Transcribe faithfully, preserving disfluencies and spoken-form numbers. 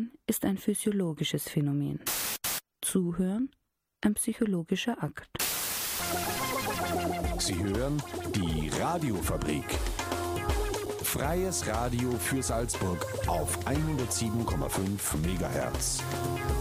Reden ist ein physiologisches Phänomen. Zuhören ein psychologischer Akt. Sie hören die Radiofabrik. Freies Radio für Salzburg auf hundertsieben Komma fünf Megahertz.